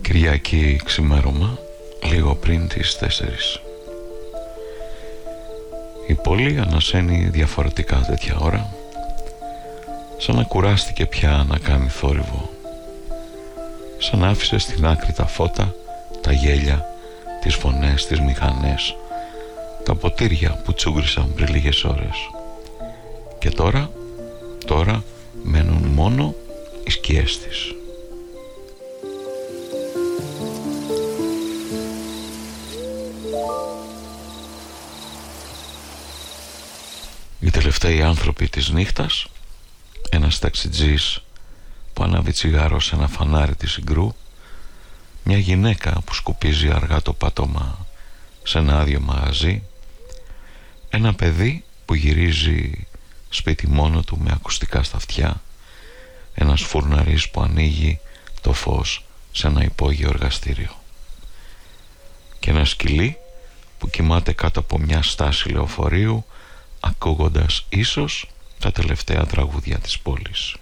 Κυριακή ξημέρωμα, λίγο πριν τις 4. Η πόλη ανασένει διαφορετικά τέτοια ώρα, σαν να κουράστηκε πια να κάνει θόρυβο, σαν να άφησε στην άκρη τα φώτα, τα γέλια, τις φωνές, τις μηχανές, τα ποτήρια που τσούγκρισαν πριν λίγες ώρες. Και τώρα μένουν μόνο οι σκιές της. Οι τελευταίοι άνθρωποι της νύχτας, ένας ταξιτζής που ανάβει τσιγάρο σε ένα φανάρι της Συγκρού, μια γυναίκα που σκουπίζει αργά το πάτωμα σε ένα άδειο μαγαζί, ένα παιδί που γυρίζει σπίτι μόνο του με ακουστικά στα αυτιά, ένας φουρναρής που ανοίγει το φως σε ένα υπόγειο εργαστήριο και ένα σκυλί που κοιμάται κάτω από μια στάση λεωφορείου, ακούγοντας ίσως τα τελευταία τραγούδια της πόλης.